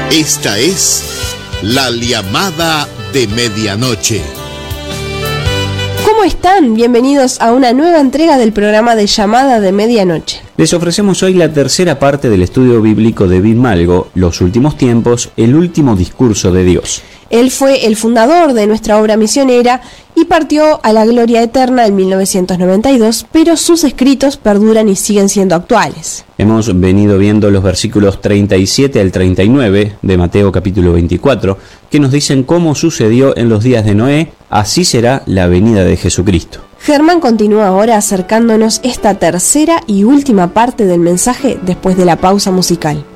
Esta es La Llamada de Medianoche. ¿Cómo están? Bienvenidos a una nueva entrega del programa de Llamada de Medianoche. Les ofrecemos hoy la tercera parte del estudio bíblico de David Malgo, Los últimos tiempos, el último discurso de Dios. Él fue el fundador de nuestra obra misionera y partió a la gloria eterna en 1992, pero sus escritos perduran y siguen siendo actuales. Hemos venido viendo los versículos 37 al 39 de Mateo capítulo 24, que nos dicen cómo sucedió en los días de Noé, así será la venida de Jesucristo. Germán continúa ahora acercándonos esta tercera y última parte del mensaje después de la pausa musical.